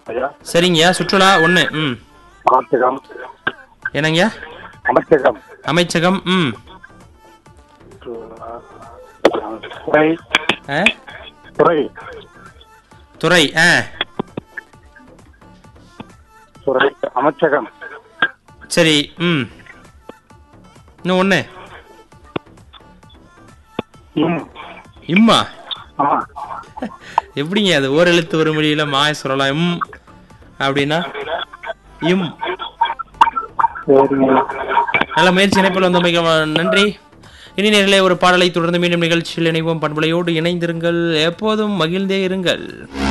ஐயா. சரிங்கய்யா. சுற்றுலா 1. அமைச்சகம். என்னங்கய்யா? அமைச்சகம். அமைச்சகம். துறை. துறை. துறை. துறை அமைச்சகம். சரி. இன்னும் 1. இம்மா? எப்படிங்க அது ஓர் எழுத்து ஒரு மொழியில மாய சொல்லலாம்? அப்படின்னா இம். நல்ல முயற்சி. இணைப்பில் வந்த மிக நன்றி. இனி நேரிலே ஒரு பாடலை தொடர்ந்து மீண்டும் நிகழ்ச்சியில் இணைவோம். பண்பலையோடு இணைந்திருங்கள், எப்போதும் மகிழ்ந்தே இருங்கள்.